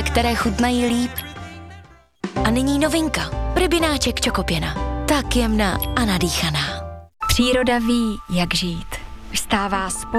vůle, které chutnají líp. A nyní novinka. Rybináček čokopěna. Tak jemná a nadýchaná. Příroda ví, jak žít. Vstává